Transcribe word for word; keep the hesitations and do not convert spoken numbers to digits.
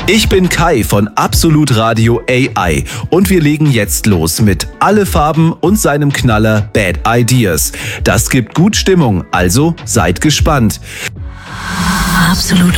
Ich bin Kai von Absolut Radio A I und wir legen jetzt los mit Alle Farben und seinem Knaller Bad Ideas. Das gibt gut Stimmung, also seid gespannt. Absolut